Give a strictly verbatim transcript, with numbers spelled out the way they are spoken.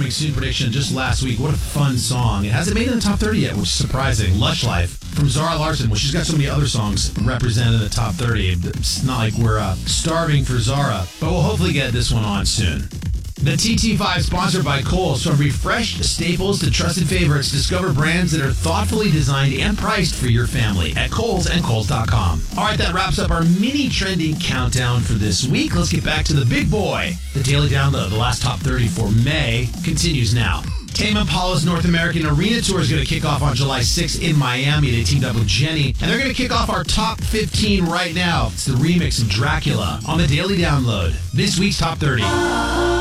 Coming Soon prediction just last week. What a fun song. It hasn't made it in the top thirty yet, which is surprising. Lush Life from Zara Larsson. Well, she's got so many other songs represented in the top thirty. It's not like we're uh, starving for Zara, but we'll hopefully get this one on soon. The T T five, sponsored by Kohl's. From refreshed staples to trusted favorites, discover brands that are thoughtfully designed and priced for your family at Kohl's and Kohl's dot com. All right, that wraps up our mini trending countdown for this week. Let's get back to the big boy. The Daily Download, the last top thirty for May, continues now. Tame Impala's North American Arena Tour is going to kick off on July sixth in Miami. They teamed up with Jenny, and they're going to kick off our top fifteen right now. It's the remix of Dracula on the Daily Download. This week's top thirty.